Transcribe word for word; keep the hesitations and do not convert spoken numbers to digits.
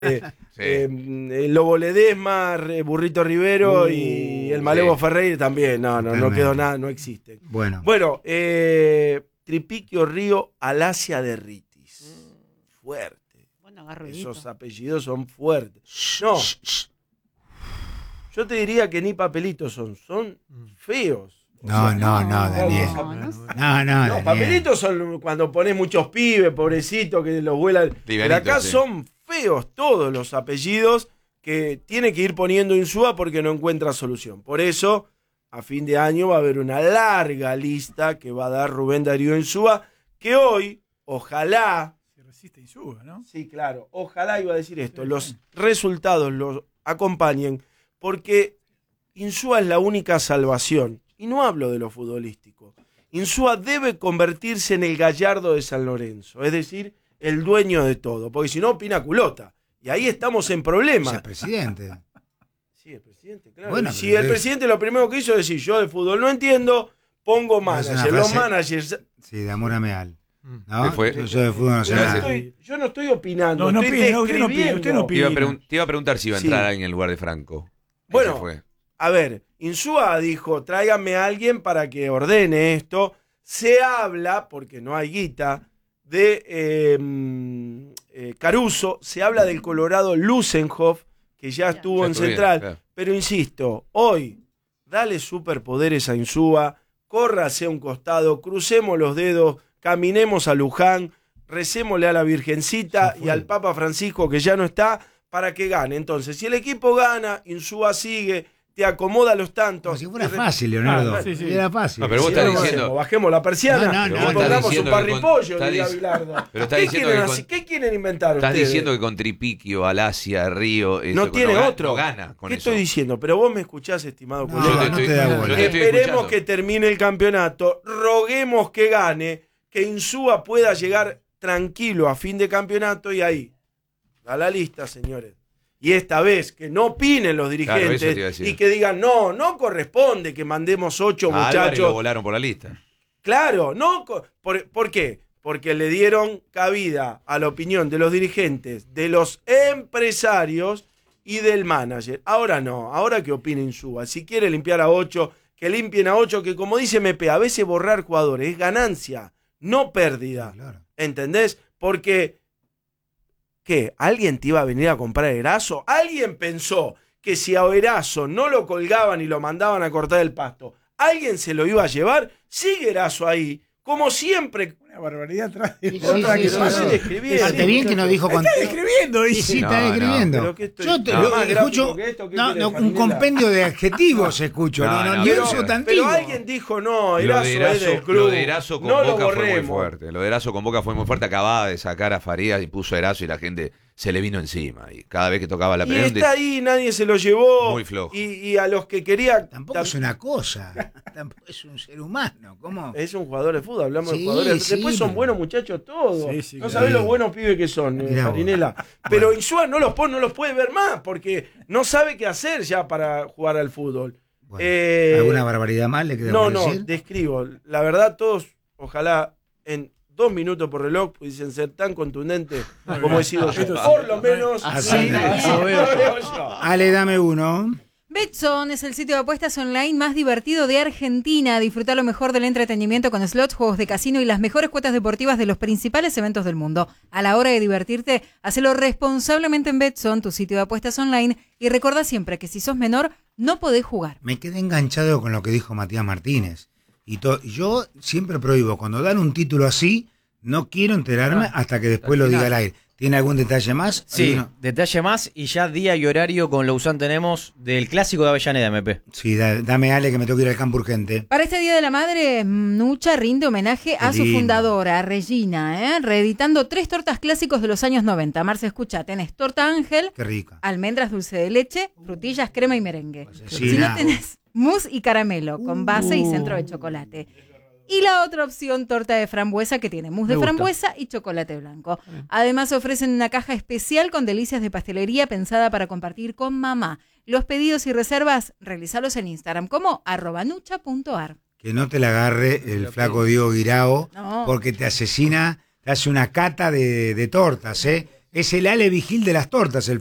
Eh, sí. eh, el Lobo Ledesma, Burrito Rivero uh, y el Malevo sí. Ferreira también. No, no, no quedó nada, no existen. Bueno, bueno eh, Tripiquio Río Alasia de Ritis. Mm. Fuerte. Bueno, esos apellidos son fuertes. No. Yo te diría que ni papelitos son, son feos. No, sea, no, no, no, Daniel. No, no, no, no Daniel. Papelitos son cuando pones muchos pibes, pobrecitos, que los vuelan. Pero acá sí. Son feos todos los apellidos que tiene que ir poniendo Insúa porque no encuentra solución. Por eso, a fin de año va a haber una larga lista que va a dar Rubén Darío Insúa, que hoy, ojalá... Se resiste Insúa, ¿no? Sí, claro. Ojalá iba a decir esto. Los resultados los acompañen porque Insúa es la única salvación. Y no hablo de lo futbolístico. Insúa debe convertirse en el Gallardo de San Lorenzo, es decir, el dueño de todo, porque si no opina culota. Y ahí estamos en problemas. Es el presidente. Sí, el presidente, claro. Bueno, y si el es... presidente lo primero que hizo es decir, yo de fútbol no entiendo, pongo manager. Los managers... Sí, de amor a Meal. ¿No? Fue? Yo, yo de fútbol no sé yo nada. No estoy, yo no estoy opinando, no, no estoy opine, usted no opine, usted no opine. Te, iba a pregun- te iba a preguntar si iba a entrar sí. alguien en el lugar de Franco. Bueno, fue. A ver, Insúa dijo, tráiganme a alguien para que ordene esto. Se habla, porque no hay guita, de eh, eh, Caruso, se habla del Colorado Lusenhoff, que ya estuvo ya en Central. Bien, claro. Pero insisto, hoy, dale superpoderes a Insúa, corra hacia un costado, crucemos los dedos, caminemos a Luján, recémosle a la Virgencita y al Papa Francisco, que ya no está, para que gane. Entonces, si el equipo gana, Insúa sigue... te acomoda los tantos. Como si fuera fácil, Leonardo. Ah, sí, sí. Era fácil. No, pero vos si estás no, diciendo... No, bajemos la persiana no, no, y no, pongamos un parripollo, con... diría Bilardo. Pero está ¿Qué, diciendo quieren, que con... ¿Qué quieren inventar Estás ustedes? diciendo que con Tripiquio, Alasia, Río... Eso, no tiene no, otro. No gana con ¿Qué eso? estoy diciendo? Pero vos me escuchás, estimado no, colega. No te estoy, no te Esperemos escuchando. que termine el campeonato. Roguemos que gane. Que Insúa pueda llegar tranquilo a fin de campeonato. Y ahí, a la lista, señores. Y esta vez que no opinen los dirigentes claro, y que digan, no, no corresponde que mandemos ocho a muchachos. Lo volaron por la lista. Claro, no. ¿Por, ¿Por qué? Porque le dieron cabida a la opinión de los dirigentes, de los empresarios y del manager. Ahora no, ahora que opine Insúa. Si quiere limpiar a ocho, que limpien a ocho, que como dice M P, a veces borrar jugadores es ganancia, no pérdida. Claro. ¿Entendés? Porque... ¿Qué? ¿Alguien te iba a venir a comprar a Erazo? ¿Alguien pensó que si a Erazo no lo colgaban y lo mandaban a cortar el pasto, alguien se lo iba a llevar? Sigue Erazo ahí, como siempre. Una barbaridad atrás de sí, otra sí, que sí, no sí, describir. Fíjate bien que no dijo con... Está describiendo, dice. Sí, sí, está no, describiendo. No, estoy... Yo te no, lo escucho. Esto, no, no, un compendio de adjetivos escucho. No, no, no, pero, pero, pero alguien dijo, no, Erazo, Erazo es del club. Lo de Erazo con no Boca fue muy fuerte. Lo de Erazo con Boca fue muy fuerte. Acababa de sacar a Farías y puso a Erazo y la gente se le vino encima. Y cada vez que tocaba la pelota. Y está ahí, nadie se lo llevó. Muy flojo. Y, y a los que quería. Tampoco tam- es una cosa. Tampoco es un ser humano. ¿Cómo? Es un jugador de fútbol. Hablamos sí, de jugadores. sí, Después son pero... buenos muchachos todos. Sí, sí, no claro. sabés los buenos pibes que son, eh, Farinela. Pero bueno. Insúa no los, no los puede ver más porque no sabe qué hacer ya para jugar al fútbol. Bueno, eh, ¿alguna barbaridad más le queda No, por no, decir? describo. La verdad, todos, ojalá en dos minutos por reloj pudiesen ser tan contundentes como he sido yo. Por lo menos así, así, así lo veo yo. Ale, dame uno. Betson es el sitio de apuestas online más divertido de Argentina. Disfruta lo mejor del entretenimiento con slots, juegos de casino y las mejores cuotas deportivas de los principales eventos del mundo. A la hora de divertirte, hacelo responsablemente en Betson, tu sitio de apuestas online. Y recuerda siempre que si sos menor, no podés jugar. Me quedé enganchado con lo que dijo Matías Martínez. Y to- yo siempre prohíbo, cuando dan un título así, no quiero enterarme ah, hasta que después lo diga al aire. ¿Tiene algún detalle más? Sí, no? detalle más y ya día y horario con Lausanne tenemos del clásico de Avellaneda, M P. Sí, da, dame Ale que me tengo que ir al campo urgente. Para este Día de la Madre, Nucha rinde homenaje a Qué su lindo. fundadora, a Regina, ¿eh? reeditando tres tortas clásicos de los años noventa. Marce, escucha, tenés torta ángel, Qué rica. almendras dulce de leche, frutillas, crema y merengue. Sí, si no no. tenés mousse y caramelo con base y centro de chocolate. Y la otra opción, torta de frambuesa, que tiene mousse Me de gusta. frambuesa y chocolate blanco. Además ofrecen una caja especial con delicias de pastelería pensada para compartir con mamá. Los pedidos y reservas, realizalos en Instagram como arroba nucha punto ar. Que no te la agarre el flaco Diego Guirao, No. porque te asesina, te hace una cata de, de tortas, ¿eh? Es el Ale Vigil de las tortas, el